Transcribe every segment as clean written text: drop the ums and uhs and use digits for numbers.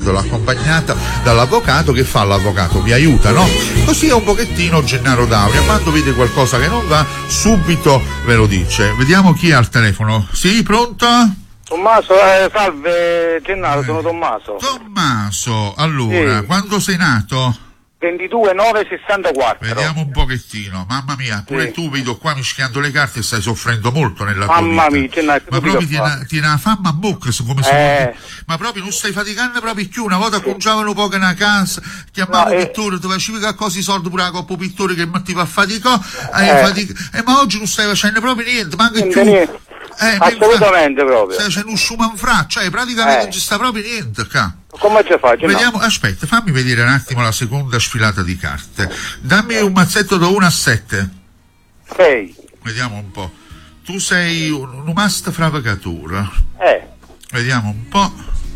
vedendolo accompagnata dall'avvocato. Che fa l'avvocato? Vi aiuta, no? Così è un pochettino Gennaro D'Auria, quando vede qualcosa che non va subito ve lo dice. Vediamo chi è al telefono. Sì, pronto? Tommaso, salve Gennaro, sono Tommaso, allora, sì. Quando sei nato? 22/9/64. Vediamo un pochettino, mamma mia, pure sì. Tu vedo qua mischiando le carte e stai soffrendo molto nella tua vita. Mamma mia, Ma proprio tiene una fama a bocca, come se ma proprio non stai faticando proprio più. Una volta conciavano poco una casa, chiamavo pittore, tu facevi qualcosa i soldi pure a coppa pittore che ti fa faticare, ma oggi non stai facendo proprio niente, manca più. Assolutamente proprio. C'è un schumanfra, cioè praticamente non ci sta proprio niente qua. Come ci faccio? Vediamo, aspetta, fammi vedere un attimo la seconda sfilata di carte. Dammi un mazzetto da 1 a 7. 6. Vediamo un po'. Tu sei un must fravacatura. Vediamo un po'.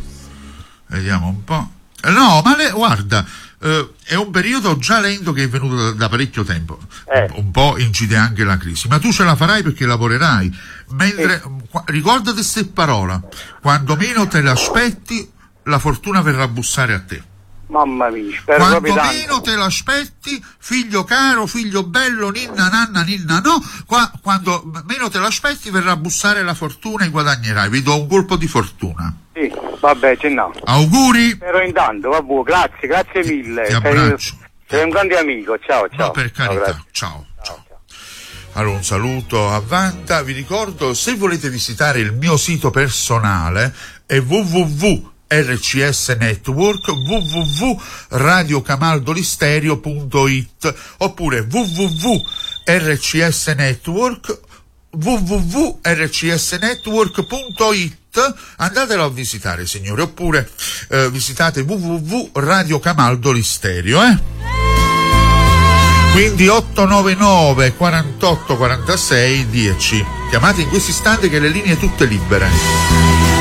No, ma guarda, è un periodo già lento che è venuto da parecchio tempo. Un po' incide anche la crisi, ma tu ce la farai perché lavorerai. Mentre ricordati queste parole: quando meno te l'aspetti, la fortuna verrà a bussare a te. Mamma mia, spero quando meno te l'aspetti, figlio caro, figlio bello, ninna nanna ninna no, quando meno te l'aspetti verrà a bussare la fortuna e guadagnerai. Vi do un colpo di fortuna. Sì, vabbè, no. Auguri. Però intanto, vabbè, grazie mille. Ti abbraccio. Sei un grande amico, ciao. No, per carità, ciao. Allora, un saluto a Vanta. Vi ricordo, se volete visitare il mio sito personale è www.rcs Network, www.radiocamaldolistereo.it oppure www.rcsnetwork, www.rcsnetwork.it. Andatelo a visitare, signore, oppure visitate www.radiocamaldolistereo, Quindi 899 48 46 10. Chiamate in questo istante che le linee tutte libere.